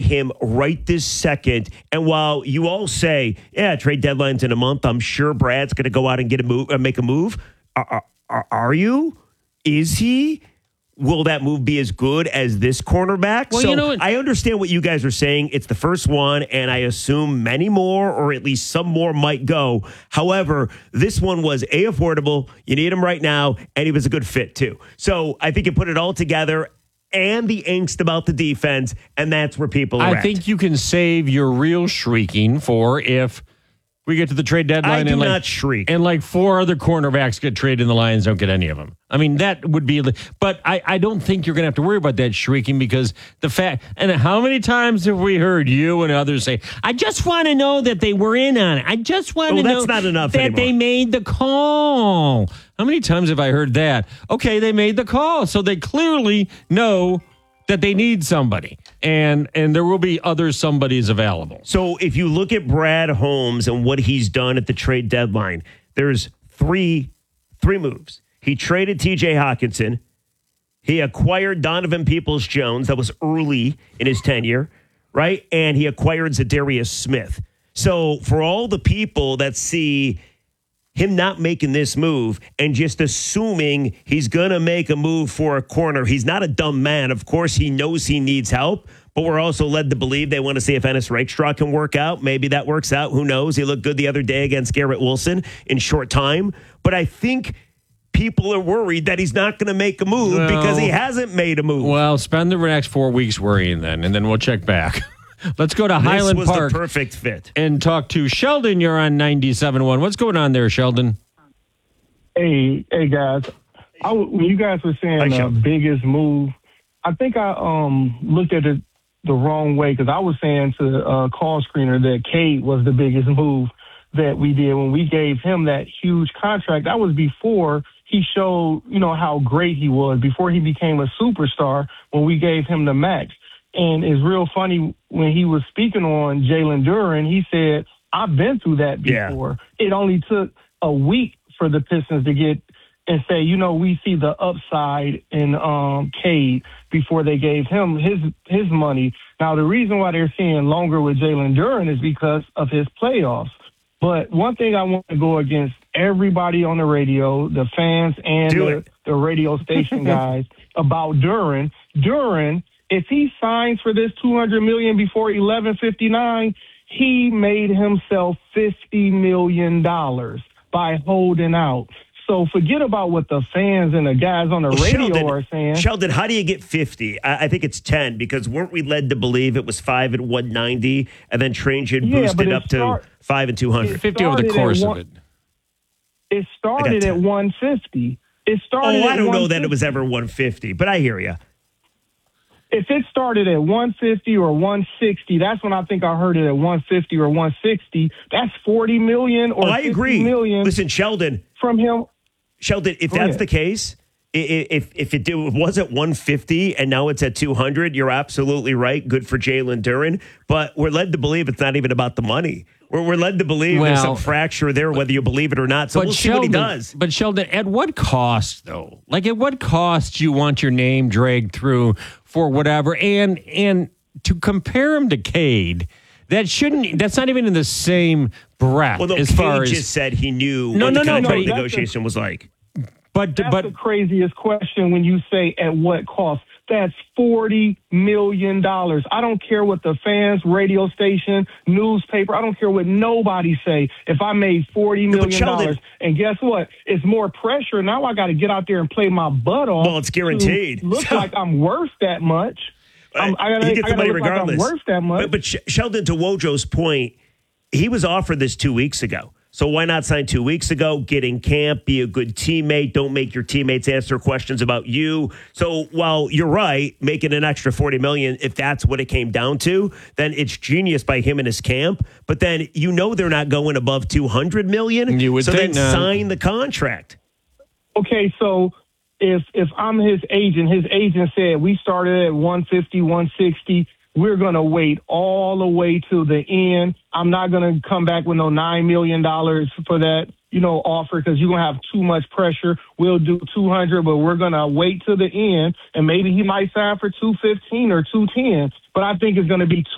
him right this second. And while you all say, yeah, trade deadline's in a month, I'm sure Brad's going to go out and make a move. Are you? Is he? Will that move be as good as this cornerback? Well, so you know what? I understand what you guys are saying. It's the first one, and I assume many more, or at least some more, might go. However, this one was affordable. You need him right now, and he was a good fit too. So I think you put it all together, and the angst about the defense, and that's where people are I think you can save your real shrieking for if we get to the trade deadline I do not shriek. And like 4 other cornerbacks get traded and the Lions don't get any of them. I mean, that would be, but I don't think you're going to have to worry about that shrieking because the fact, and how many times have we heard you and others say, I just want to know that they were in on it. I just want to know that's not enough that anymore. They made the call. How many times have I heard that? Okay, they made the call. So they clearly know that they need somebody, and there will be other somebodies available. So if you look at Brad Holmes and what he's done at the trade deadline, there's three moves. He traded T.J. Hockenson. He acquired Donovan Peoples-Jones. That was early in his tenure, right? And he acquired Zadarius Smith. So for all the people that see him not making this move and just assuming he's going to make a move for a corner. He's not a dumb man. Of course, he knows he needs help, but we're also led to believe they want to see if Ennis Rakestraw can work out. Maybe that works out. Who knows? He looked good the other day against Garrett Wilson in short time. But I think people are worried that he's not going to make a move because he hasn't made a move. Well, spend the next 4 weeks worrying then, and then we'll check back. Let's go to Highland Park. This was the perfect fit. And talk to Sheldon. You're on 97.1. What's going on there, Sheldon? Hey, guys. When you guys were saying the biggest move, I think I looked at it the wrong way because I was saying to Call Screener that Cade was the biggest move that we did when we gave him that huge contract. That was before he showed, how great he was, before he became a superstar when we gave him the max. And it's real funny when he was speaking on Jalen Duren, he said, I've been through that before. Yeah. It only took a week for the Pistons to get and say, we see the upside in Cade before they gave him his money. Now, the reason why they're seeing longer with Jalen Duren is because of his playoffs. But one thing I want to go against everybody on the radio, the fans and the radio station guys, about Duren. Duren, if he signs for this $200 million before 11/59, he made himself $50 million by holding out. So forget about what the fans and the guys on the radio are saying. Sheldon, how do you get 50? I think it's 10 because weren't we led to believe it was 5 at 190 and then Trajan boosted up to 5 and 200? 50 over the course of it. It started at 150. I don't know that it was ever 150, but I hear you. If it started at 150 or 160, that's when I think I heard it at 150 or 160. That's $40 million or I agree. $50 million. Listen, Sheldon. From him. Sheldon, if that's the case, if it was at 150 and now it's at 200, you're absolutely right. Good for Jalen Duren. But we're led to believe it's not even about the money. We're led to believe there's some fracture there, whether you believe it or not. So we'll see what he does. But Sheldon, at what cost, though? Like, at what cost do you want your name dragged through for whatever? And to compare him to Cade, that's not even in the same breath. Well, Cade just said he knew what the contract negotiation was like. That's the craziest question when you say at what cost. That's $40 million. I don't care what the fans, radio station, newspaper, I don't care what nobody say. If I made $40 million, and guess what? It's more pressure. Now I got to get out there and play my butt off. Well, it's guaranteed. Look like I'm worth that much. You get the money regardless. Like I'm worth that much. But Sheldon, to Wojo's point, he was offered this 2 weeks ago. So why not sign 2 weeks ago, get in camp, be a good teammate, don't make your teammates answer questions about you. So while you're right, making an extra $40 million, if that's what it came down to, then it's genius by him and his camp. But then they're not going above $200 million. You would think then sign the contract. Okay, so if I'm his agent said we started at 150, 160, we're going to wait all the way to the end. I'm not going to come back with no $9 million for that, offer because you're going to have too much pressure. We'll do 200, but we're going to wait to the end, and maybe he might sign for 215 or 210. But I think it's going to be